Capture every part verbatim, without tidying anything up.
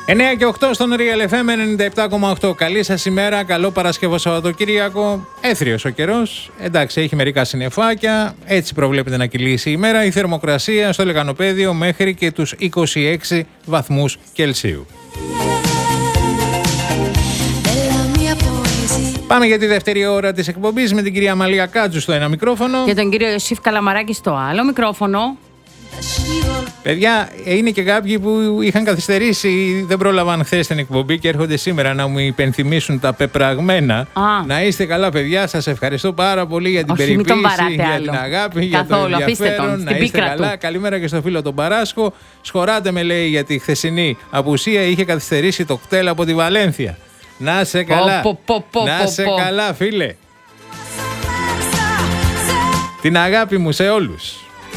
εννέα και οκτώ στον Real εφ εμ ενενήντα επτά κόμμα οκτώ. Καλή σας ημέρα, καλό Παρασκευό Σαββατοκύριακο. Έθριος ο καιρός, εντάξει, έχει μερικά συννεφάκια, έτσι προβλέπεται να κυλήσει η ημέρα. Η θερμοκρασία στο Λεγανοπαίδιο μέχρι και τους είκοσι έξι βαθμούς Κελσίου. Πάμε για τη δεύτερη ώρα της εκπομπής με την κυρία Μαλία Κάτζου στο ένα μικρόφωνο. Και τον κύριο Ιωσήφ Καλαμαράκη στο άλλο μικρόφωνο. Παιδιά, είναι και κάποιοι που είχαν καθυστερήσει, δεν πρόλαβαν χθες την εκπομπή και έρχονται σήμερα να μου υπενθυμίσουν τα πεπραγμένα. Α. Να είστε καλά, παιδιά. Σας ευχαριστώ πάρα πολύ για την περιποίηση, για άλλο. την αγάπη, Καθόλου, για το ενδιαφέρον. Να είστε καλά. Του. Καλημέρα και στο φίλο τον Παράσχο. Σχωράτε με, λέει, για τη χθεσινή απουσία. Είχε καθυστερήσει το κτέλ από τη Βαλένθια. Να σε καλά. Πο, πο, πο, να πο, σε πο. καλά, φίλε. Την αγάπη μου σε όλους.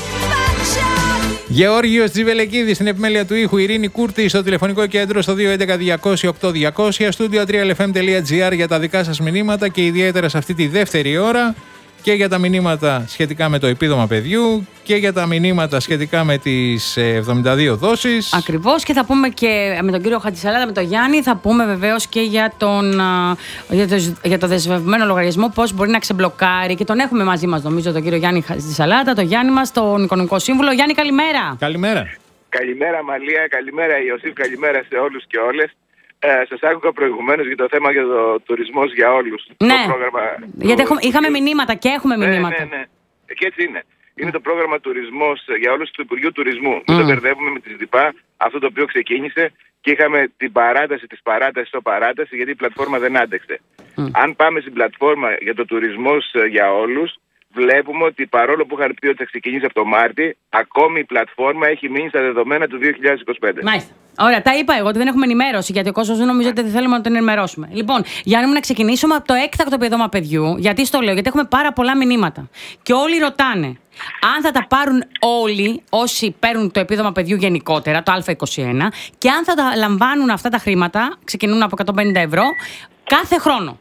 Γεώργιος Τζιβελεκίδης στην επιμέλεια του ήχου, Ειρήνη Κούρτη στο τηλεφωνικό κέντρο στο δύο έντεκα διακόσια οκτώ διακόσια, στούντιο τρία ελ εφ εμ τελεία τζι άρ για τα δικά σας μηνύματα και ιδιαίτερα σε αυτή τη δεύτερη ώρα και για τα μηνύματα σχετικά με το επίδομα παιδιού και για τα μηνύματα σχετικά με τις εβδομήντα δύο δόσεις. Ακριβώς, και θα πούμε και με τον κύριο Χατζησαλάτα, με τον Γιάννη, θα πούμε βεβαίως και για, τον, για, το, για το δεσμευμένο λογαριασμό, πώς μπορεί να ξεμπλοκάρει, και τον έχουμε μαζί μας νομίζω τον κύριο Γιάννη Χατζησαλάτα, τον Γιάννη μας, τον Οικονομικό Σύμβουλο. Γιάννη, καλημέρα. Καλημέρα. Καλημέρα Μαλία, καλημέρα Ιωσήφ, καλημέρα σε όλους και όλες. Ε, σας άκουγα προηγουμένως για το θέμα για το τουρισμός για όλους. Ναι, το πρόγραμμα γιατί του... έχουμε, είχαμε μηνύματα και έχουμε ναι, μηνύματα. Ναι, ναι, ναι. Και έτσι είναι. Είναι το πρόγραμμα τουρισμός για όλους του Υπουργείου Τουρισμού. Mm. Δεν το μπερδεύουμε με τη ΣΔΙΠΑ, αυτό το οποίο ξεκίνησε, και είχαμε την παράταση της παράτασης στο παράταση, γιατί η πλατφόρμα δεν άντεξε. Mm. Αν πάμε στην πλατφόρμα για το τουρισμός για όλους, βλέπουμε ότι παρόλο που είχαν πει ότι θα ξεκινήσει από το Μάρτι, ακόμη η πλατφόρμα έχει μείνει στα δεδομένα του δύο χιλιάδες είκοσι πέντε. Μάλιστα. Ωραία, τα είπα εγώ ότι δεν έχουμε ενημέρωση, γιατί ο κόσμος δεν νομίζω ότι δεν θέλουμε να τον ενημερώσουμε. Λοιπόν, Γιάννη μου, να ξεκινήσουμε από το έκτακτο επίδομα παιδιού. Γιατί στο λέω, γιατί έχουμε πάρα πολλά μηνύματα. Και όλοι ρωτάνε αν θα τα πάρουν όλοι όσοι παίρνουν το επίδομα παιδιού γενικότερα, το Α είκοσι ένα, και αν θα τα λαμβάνουν αυτά τα χρήματα, ξεκινούν από εκατόν πενήντα ευρώ, κάθε χρόνο.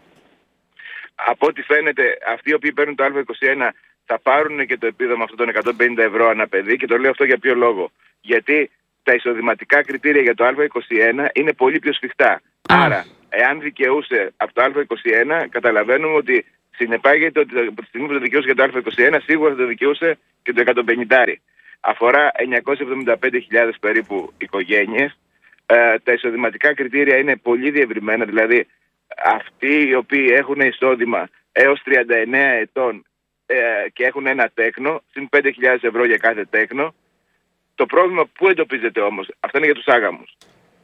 Από ό,τι φαίνεται, αυτοί οι οποίοι παίρνουν το Α είκοσι ένα θα πάρουν και το επίδομα αυτό των εκατόν πενήντα ευρώ ανά παιδί, και το λέω αυτό για ποιο λόγο. Γιατί τα εισοδηματικά κριτήρια για το Α είκοσι ένα είναι πολύ πιο σφιχτά. Α. Άρα, εάν δικαιούσε από το Α είκοσι ένα, καταλαβαίνουμε ότι συνεπάγεται ότι από τη στιγμή που το δικαιούσε για το Α είκοσι ένα, σίγουρα θα το δικαιούσε και το εκατόν πενήντα. Αφορά εννιακόσιες εβδομήντα πέντε χιλιάδες περίπου οικογένειες. Ε, τα εισοδηματικά κριτήρια είναι πολύ διευρυμένα, δηλαδή αυτοί οι οποίοι έχουν εισόδημα έως τριάντα εννέα ετών ε, και έχουν ένα τέκνο, συν πέντε χιλιάδες ευρώ για κάθε τέκνο. Το πρόβλημα που εντοπίζεται όμως, αυτά είναι για τους άγαμους.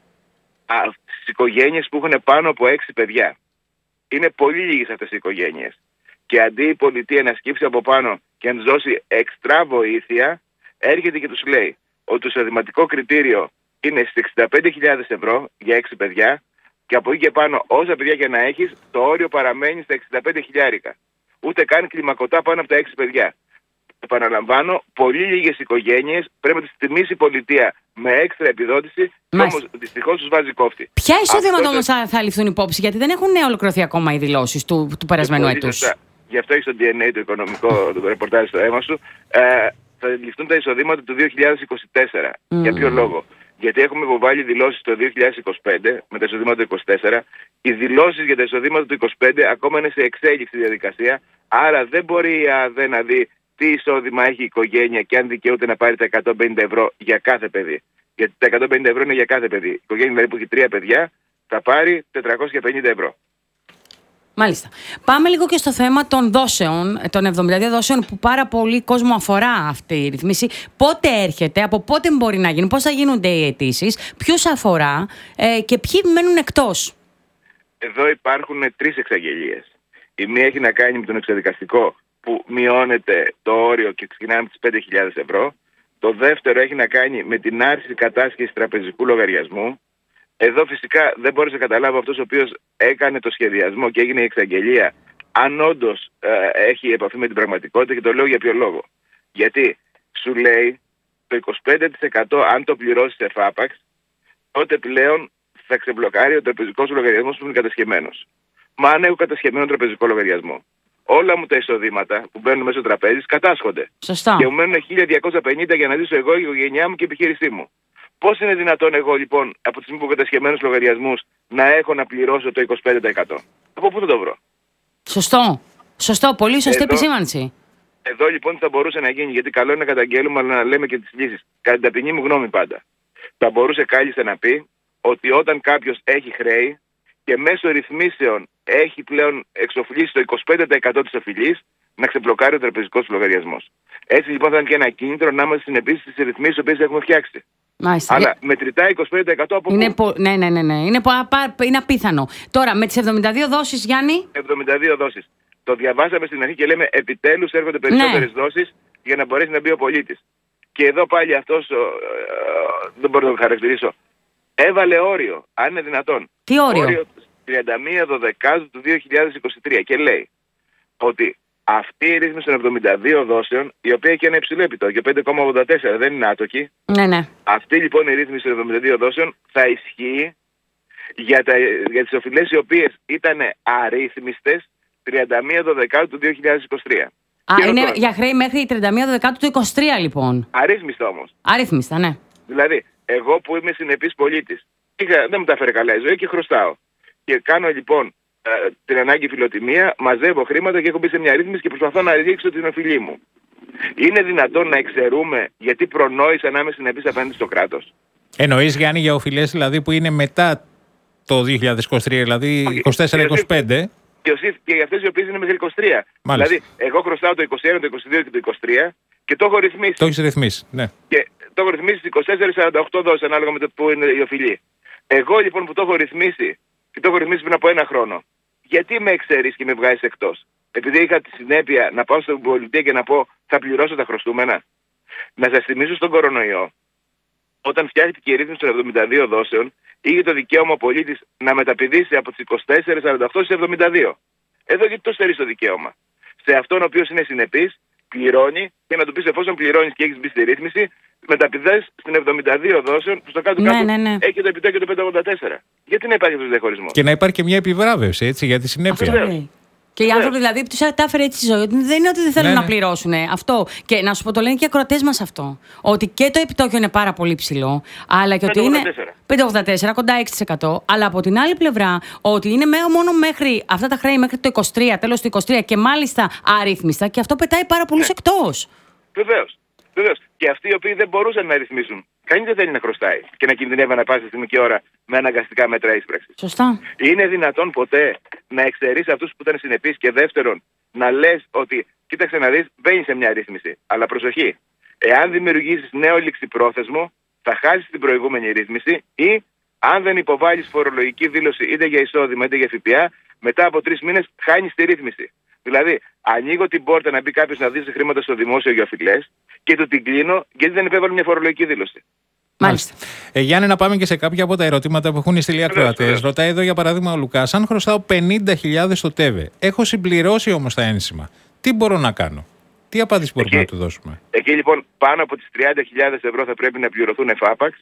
Στις οικογένειες που έχουν πάνω από έξι παιδιά. Είναι πολύ λίγες αυτές οι οικογένειες. Και αντί η πολιτεία να σκύψει από πάνω και να τους δώσει εξτρά βοήθεια, έρχεται και τους λέει ότι το εισοδηματικό κριτήριο είναι στις εξήντα πέντε χιλιάδες ευρώ για έξι παιδιά, και από εκεί και πάνω, όσα παιδιά και να έχεις, το όριο παραμένει στα εξήντα πέντε χιλιάρικα. Ούτε καν κλιμακωτά πάνω από τα έξι παιδιά. Επαναλαμβάνω, πολύ λίγες οικογένειες πρέπει να τις τιμήσει η πολιτεία με έξτρα επιδότηση, και όμως δυστυχώς τους βάζει κόφτη. Ποια εισόδηματα όμως θα, θα ληφθούν υπόψη, γιατί δεν έχουν ολοκληρωθεί ακόμα οι δηλώσεις του, του περασμένου έτους. Γι' αυτό έχει το ντι εν έι, το οικονομικό το ρεπορτάζ στο αίμα σου. Ε, θα ληφθούν τα εισοδήματα του δύο χιλιάδες είκοσι τέσσερα. Mm. Για ποιο λόγο? Γιατί έχουμε υποβάλει δηλώσεις το δύο χιλιάδες είκοσι πέντε με τα εισοδήματα του είκοσι τέσσερα. Οι δηλώσεις για τα εισοδήματα του είκοσι πέντε ακόμα είναι σε εξέλιξη διαδικασία. Άρα δεν μπορεί η ΑΔΕ να δει τι εισόδημα έχει η οικογένεια και αν δικαιούται να πάρει τα εκατόν πενήντα ευρώ για κάθε παιδί. Γιατί τα εκατόν πενήντα ευρώ είναι για κάθε παιδί. Η οικογένεια δηλαδή που έχει τρία παιδιά θα πάρει τετρακόσια πενήντα ευρώ. Μάλιστα. Πάμε λίγο και στο θέμα των δόσεων, των εβδομήντα δύο δόσεων που πάρα πολύ κόσμο αφορά αυτή η ρυθμίση. Πότε έρχεται, από πότε μπορεί να γίνει, πώς θα γίνονται οι αιτήσεις, ποιους αφορά ε, και ποιοι μένουν εκτός. Εδώ υπάρχουν τρεις εξαγγελίες. Η μία έχει να κάνει με τον εξαδικαστικό που μειώνεται το όριο και ξεκινάμε τις πέντε χιλιάδες ευρώ. Το δεύτερο έχει να κάνει με την άρση κατάσχεσης τραπεζικού λογαριασμού. Εδώ φυσικά δεν μπορείς να καταλάβω αυτός ο οποίος έκανε το σχεδιασμό και έγινε η εξαγγελία, αν όντως ε, έχει επαφή με την πραγματικότητα, και το λέω για ποιο λόγο. Γιατί σου λέει το είκοσι πέντε τοις εκατό αν το πληρώσεις σε εφάπαξ, τότε πλέον θα ξεμπλοκάρει ο τραπεζικός σου λογαριασμός που είναι κατασχεμένος. Μα αν έχω κατασχεμένο τραπεζικό λογαριασμό, όλα μου τα εισοδήματα που μπαίνουν μέσω τραπέζης κατάσχονται. Σωστά. Και μου μένουν χίλια διακόσια πενήντα για να ζήσω εγώ, η οικογένειά μου και η επιχείρησή μου. Πώς είναι δυνατόν εγώ λοιπόν από τις μη υποκατασχεμένους λογαριασμούς να έχω να πληρώσω το είκοσι πέντε τοις εκατό? Από πού θα το βρω? Σωστό. Σωστό. Πολύ σωστή Εδώ, επισήμανση. Εδώ λοιπόν θα μπορούσε να γίνει, γιατί καλό είναι να καταγγέλουμε, αλλά να λέμε και τις λύσεις. Κατά την ταπεινή μου γνώμη πάντα. Θα μπορούσε κάλλιστα να πει ότι όταν κάποιος έχει χρέη και μέσω ρυθμίσεων έχει πλέον εξοφλήσει το είκοσι πέντε τοις εκατό της οφειλής, να ξεπλοκάρει ο τραπεζικός του λογαριασμός. Έτσι λοιπόν θα είναι και ένα κίνητρο να είμαστε συνεπείς στις ρυθμίσεις τις οποίες έχουμε φτιάξει. Μάλιστα. Αλλά μετρητά είκοσι πέντε τοις εκατό από είναι πού? πο... Ναι, ναι, ναι, ναι. Είναι, πο... είναι απίθανο. Τώρα με τις εβδομήντα δύο δόσεις, Γιάννη. εβδομήντα δύο δόσεις. Το διαβάσαμε στην αρχή και λέμε επιτέλους έρχονται περισσότερες ναι. δόσεις για να μπορέσει να μπει ο πολίτης. Και εδώ πάλι αυτός, ε, ε, δεν μπορώ να το χαρακτηρίσω, έβαλε όριο, αν είναι δυνατόν. Τι όριο? Όριο τριάντα μία Δωδεκάτου του δύο χιλιάδες είκοσι τρία και λέει ότι αυτή η ρύθμιση των εβδομήντα δύο δόσεων, η οποία έχει ένα υψηλό επιτόκιο, πέντε κόμμα ογδόντα τέσσερα, δεν είναι άτοκη. Ναι, ναι. Αυτή λοιπόν η ρύθμιση των εβδομήντα δύο δόσεων θα ισχύει για, τα, για τις οφειλές οι οποίες ήταν αρρύθμιστες τριάντα μία Δωδεκάτου του δύο χιλιάδες είκοσι τρία. Α, και είναι για χρέη μέχρι τριάντα μία Δωδεκάτου του είκοσι τρία λοιπόν. Αρρύθμιστα όμως. Αρρύθμιστα, ναι. Δηλαδή, εγώ που είμαι συνεπής πολίτης, είχα, δεν μου τα φέρε καλά η ζωή και χρωστάω. Και κάνω λοιπόν ε, την ανάγκη φιλοτιμία, μαζεύω χρήματα και έχω μπει σε μια ρύθμιση και προσπαθώ να ρίξω την οφειλή μου. Είναι δυνατόν να εξαιρούμε γιατί προνόησα να είμαι συνεπής απέναντι στο κράτος? Εννοείς, Γιάννη, για οφειλές δηλαδή που είναι μετά το δύο χιλιάδες είκοσι τρία, δηλαδή είκοσι τέσσερα είκοσι πέντε. Και, και για αυτές οι οποίες είναι μέχρι είκοσι τρία. Μάλιστα. Δηλαδή, εγώ χρωστάω το είκοσι ένα, το είκοσι δύο και το είκοσι τρία και το έχω ρυθμίσει. Το έχεις ρυθμίσει, ναι. Και το έχω ρυθμίσει στις είκοσι τέσσερα σαράντα οκτώ δόσεις ανάλογα με το που είναι η οφειλή. Εγώ λοιπόν που το έχω ρυθμίσει και το έχω ρυθμίσει πριν από ένα χρόνο, γιατί με εξαιρείς και με βγάζεις εκτός? Επειδή είχα τη συνέπεια να πάω στην πολιτεία και να πω θα πληρώσω τα χρωστούμενα? Να σας θυμίσω στον κορονοϊό, όταν φτιάχτηκε η ρύθμιση των εβδομήντα δύο δόσεων, είχε το δικαίωμα ο πολίτης να μεταπηδήσει από τις είκοσι τέσσερα σαράντα οκτώ στις εβδομήντα δύο. Εδώ γιατί το στερείς το δικαίωμα? Σε αυτόν ο οποίος είναι συνεπής, πληρώνει και να του πεις εφόσον πληρώνεις και έχεις μπει στη ρύθμιση, μεταπηδάς στην εβδομήντα δύο δόσεων που στο κάτω-κάτω ναι, ναι, ναι. έχει το επιτόκιο το πέντε ογδόντα τέσσερα. Γιατί να υπάρχει αυτός ο διαχωρισμός? Και να υπάρχει και μια επιβράβευση, έτσι, για τη συνέπεια. Αυτό. Και οι άνθρωποι δηλαδή που τους τα έφερε έτσι η ζωή, δεν είναι ότι δεν θέλουν ναι, να ναι. πληρώσουν αυτό. Και να σου πω, το λένε και οι ακροατές μας αυτό. Ότι και το επιτόκιο είναι πάρα πολύ ψηλό, αλλά και ότι είναι πέντε ογδόντα τέσσερα, κοντά έξι τοις εκατό. Αλλά από την άλλη πλευρά, ότι είναι μόνο μέχρι αυτά τα χρέη μέχρι το είκοσι τρία, τέλος του είκοσι τρία και μάλιστα αρρύθμιστα, και αυτό πετάει πάρα πολλούς ναι. εκτός. Βεβαίως. Βεβαίως. Και αυτοί οι οποίοι δεν μπορούσαν να ρυθμίσουν. Κανείς δεν θέλει να χρωστάει και να κινδυνεύει να πάει στιγμή και ώρα με αναγκαστικά μέτρα ίσπραξης. Σωστά. Είναι δυνατόν ποτέ να εξαιρείς αυτούς που ήταν συνεπείς? Και δεύτερον, να λες ότι κοίταξε να δεις, μπαίνεις σε μια ρύθμιση. Αλλά προσοχή, εάν δημιουργήσεις νέο ληξιπρόθεσμο, θα χάσεις την προηγούμενη ρύθμιση, ή αν δεν υποβάλεις φορολογική δήλωση είτε για εισόδημα είτε για ΦΠΑ, μετά από τρεις μήνες χάνεις τη ρύθμιση. Δηλαδή, ανοίγω την πόρτα να μπει κάποιος να δει χρήματα στο δημόσιο για οφειλές και του την κλείνω γιατί δεν υπέβαλε μια φορολογική δήλωση. Μάλιστα. Ε, Γιάννη, να πάμε και σε κάποια από τα ερωτήματα που έχουν στείλει ακροατές. Ρωτάει εδώ για παράδειγμα ο Λουκάς, αν χρωστάω πενήντα χιλιάδες στο ΤΕΒΕ, έχω συμπληρώσει όμως τα ένσημα, τι μπορώ να κάνω? Τι απάντηση μπορούμε εκεί, να του δώσουμε? Εκεί λοιπόν πάνω από τις τριάντα χιλιάδες ευρώ θα πρέπει να πληρωθούν εφάπαξ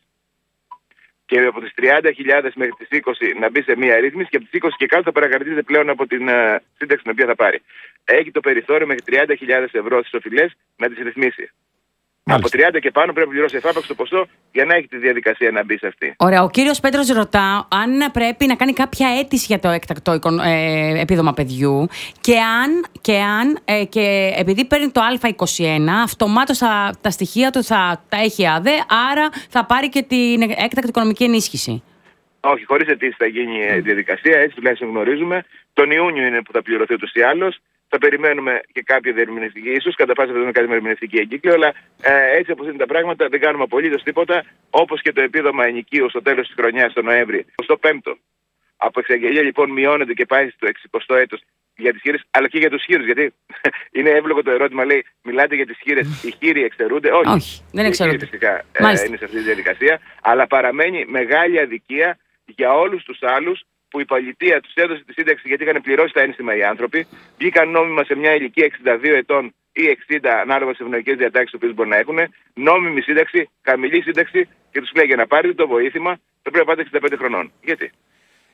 και από τις τριάντα χιλιάδες μέχρι τις είκοσι να μπει σε μία ρύθμιση και από τις είκοσι και κάτω θα παρακρατίζεται πλέον από την uh, σύνταξη την οποία θα πάρει. Έχει το περιθώριο μέχρι τριάντα χιλιάδες ευρώ στις οφειλές να τις ρυθμίσει. Μάλιστα. Από τριάντα και πάνω πρέπει να πληρώσει εφάπαξ το ποσό για να έχει τη διαδικασία να μπει σε αυτή. Ωραία. Ο κύριος Πέτρος ρωτά αν πρέπει να κάνει κάποια αίτηση για το έκτακτο ε, επίδομα παιδιού και αν, και, αν ε, και επειδή παίρνει το Α είκοσι ένα, αυτομάτως τα, τα στοιχεία του θα τα έχει ΑΔΕ, άρα θα πάρει και την έκτακτη οικονομική ενίσχυση. Όχι, χωρίς αιτήσει θα γίνει η διαδικασία, έτσι τουλάχιστον γνωρίζουμε. Τον Ιούνιο είναι που θα πληρωθεί ούτως ή άλλως. Θα περιμένουμε και κάποια διερμηνευτική, ίσως κατά πάσα πιθανότητα κάτι διερμηνευτική εγκύκλιο, αλλά ε, έτσι όπως είναι τα πράγματα δεν κάνουμε απολύτως τίποτα. Όπως και το επίδομα ενοικίου στο τέλος της χρονιάς, τον Νοέμβρη, στο πέμπτο. Από εξαγγελία λοιπόν μειώνεται και πάει στο εξηκοστό έτος για τις χείρες, αλλά και για τους χείρους. Γιατί είναι εύλογο το ερώτημα, λέει, μιλάτε για τις χείρες, οι χείροι εξαιρούνται? Όχι, Όχι δεν εξαιρούνται. Φυσικά ε, είναι σε αυτή τη διαδικασία, αλλά παραμένει μεγάλη αδικία για όλους τους άλλους που η πολιτεία τους έδωσε τη σύνταξη γιατί είχαν πληρώσει τα ένσημα οι άνθρωποι, βγήκαν νόμιμα σε μια ηλικία εξήντα δύο ετών ή εξήντα, ανάλογα στις ευνοϊκές διατάξεις που μπορεί να έχουν, νόμιμη σύνταξη, χαμηλή σύνταξη και τους λέει για να πάρετε το βοήθημα θα πρέπει να πάτε εξήντα πέντε χρονών. Γιατί?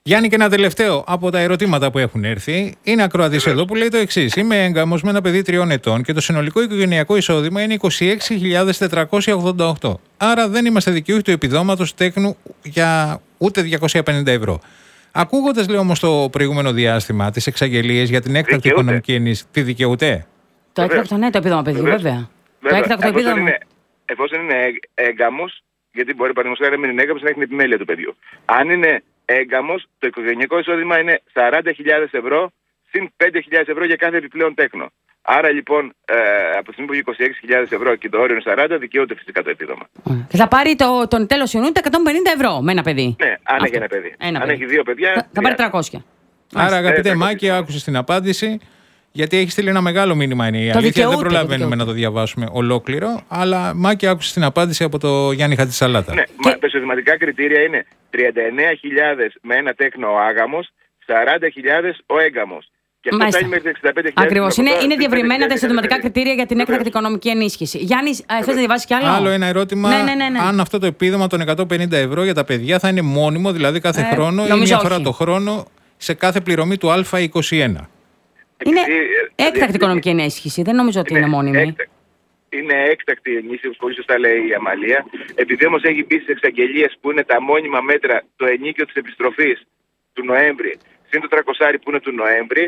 Γιάννη, και ένα τελευταίο από τα ερωτήματα που έχουν έρθει. Είναι ακροατής εδώ που λέει το εξής: είμαι έγκαμος με ένα παιδί τριών ετών και το συνολικό οικογενειακό εισόδημα είναι είκοσι έξι χιλιάδες τετρακόσια ογδόντα οκτώ. Άρα δεν είμαστε δικαιούχοι του επιδόματος τέκνου για ούτε διακόσια πενήντα ευρώ. Ακούγοντας, λέω, όμως το προηγούμενο διάστημα τις εξαγγελίες για την έκτακτη Δικαιούται. οικονομική ενίσχυση, τι δικαιούται? Το έκτακτο, ναι, το επίδομα παιδιού, Βεβαίως. βέβαια. Το Βέβαια, έκτακτο εφόσον επίδομα. είναι, εφόσον είναι έγκαμος, γιατί μπορεί παραδείγματος χάρη να μην είναι έγκαμος, να έχει την επιμέλεια του παιδιού. Αν είναι έγκαμος, το οικογενειακό εισόδημα είναι σαράντα χιλιάδες ευρώ συν πέντε χιλιάδες ευρώ για κάθε επιπλέον τέκνο. Άρα λοιπόν, ε, από τη στιγμή που έχει είκοσι έξι χιλιάδες ευρώ και το όριο είναι σαράντα, δικαιούται φυσικά το επίδομα. Και θα πάρει το, τον τέλος Ιουνίου τα εκατόν πενήντα ευρώ με ένα παιδί. Ναι, αν Αυτό. έχει ένα παιδί. Ένα αν παιδί. έχει δύο παιδιά. Θα, θα πάρει χρειάζεται. τριακόσια. Άρα, αγαπητέ Ε, Μάκη, άκουσες την απάντηση. Γιατί έχει στείλει ένα μεγάλο μήνυμα. Είναι η Το αλήθεια. Δεν δικαιούται, προλαβαίνουμε το να το διαβάσουμε ολόκληρο. Αλλά Μάκη, άκουσε την απάντηση από το Γιάννη Χατζησαλάτα. Ναι, μα, τα εισοδηματικά κριτήρια είναι τριάντα εννέα χιλιάδες με ένα τέκνο ο άγαμος, σαράντα χιλιάδες ο έγκαμος. Και αυτό Μάλιστα. φτάνει μέχρι εξήντα πέντε χιλιάδες. Ακριβώς. Είναι, είναι διευρυμένα τα εισοδηματικά εισοδηματικά κριτήρια για την έκτακτη οικονομική ενίσχυση. Γιάννη, θες να διαβάσει κι άλλο? Άλλο ένα ερώτημα. Ναι, ναι, ναι, ναι. Αν αυτό το επίδομα των εκατόν πενήντα ευρώ για τα παιδιά θα είναι μόνιμο, δηλαδή κάθε Ε, χρόνο ή νομίζω μια φορά όχι. το χρόνο σε κάθε πληρωμή του Α είκοσι ένα. Είναι Ε, ε, έκτακτη ε, οικονομική ενίσχυση. Δεν νομίζω ότι είναι μόνιμη. έκτακτη. Είναι έκτακτη η ενίσχυση, όπως πολύ σωστά λέει η Αμαλία. Επειδή όμως έχει μπει στις εξαγγελίες που είναι τα μόνιμα μέτρα, το ενίκιο της επιστροφής του Νοέμβρη, συν το τρακοσάρι που είναι του Νοέμβρη,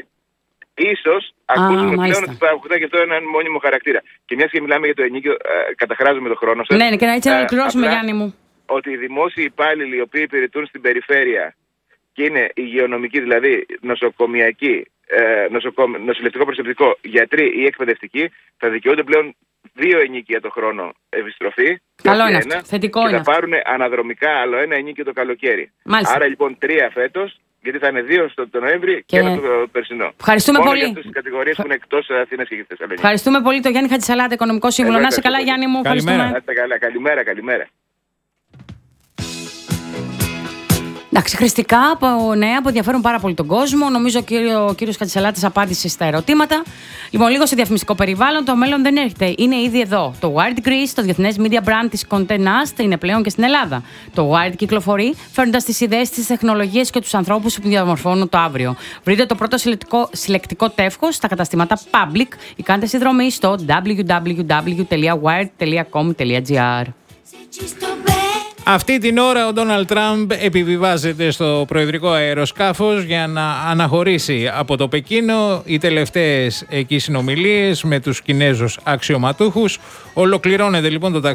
ίσως ακούσουμε πλέον μάλιστα. ότι θα έχουν και αυτό έναν μόνιμο χαρακτήρα. Και μιας και μιλάμε για το ενίκιο, ε, καταχράζουμε τον χρόνο σας. Ναι, ναι, και έτσι να Ε, ολοκληρώσουμε, απλά Γιάννη μου. ότι οι δημόσιοι υπάλληλοι οι οποίοι υπηρετούν στην περιφέρεια και είναι υγειονομικοί, δηλαδή νοσοκομιακοί, ε, νοσοκομ, νοσηλευτικό προσωπικό, γιατροί ή εκπαιδευτικοί, θα δικαιούνται πλέον δύο ενίκια το χρόνο επιστροφή. Καλό όχι είναι ένα, αυτό. Θετικό και είναι θα αυτό. πάρουν αναδρομικά άλλο ένα ενίκιο το καλοκαίρι. Μάλιστα. Άρα λοιπόν τρία φέτος, γιατί θα είναι δύο στο το Νοέμβρη και, Και- ένα το περσινό. Ευχαριστούμε Μόνο πολύ. για αυτές τις κατηγορίες που είναι εκτός Αθήνας και Θεσσαλονίκης. Ευχαριστούμε πολύ τον Γιάννη Χατζησαλάτα, οικονομικό σύμβουλο. Εγώ Να είσαι καλά, ευχαριστώ Γιάννη μου. Καλημέρα. Ευχαριστούμε. Να είστε καλά. Καλημέρα, καλημέρα. Εντάξει, χρηστικά από νέα που ενδιαφέρουν πάρα πολύ τον κόσμο. Νομίζω ο κύριο, κύριος Χατζησαλάτας απάντησε στα ερωτήματα. Λοιπόν, λίγο σε διαφημιστικό περιβάλλον. Το μέλλον δεν έρχεται. Είναι ήδη εδώ. Το Wired Greece, το διεθνές media brand της Conte Nast, είναι πλέον και στην Ελλάδα. Το Wired κυκλοφορεί, φέρνοντας τις ιδέες, τις τεχνολογίες και τους ανθρώπους που διαμορφώνουν το αύριο. Βρείτε το πρώτο συλλεκτικό, συλλεκτικό τεύχος στα καταστήματα Public ή κάντε συνδρομή στο double-u double-u double-u τελεία wired τελεία com τελεία gr. Αυτή την ώρα ο Ντόναλντ Τραμπ επιβιβάζεται στο προεδρικό αεροσκάφος για να αναχωρήσει από το Πεκίνο. Οι τελευταίες εκεί συνομιλίες με τους Κινέζους αξιωματούχους. Ολοκληρώνεται λοιπόν το ταξίδι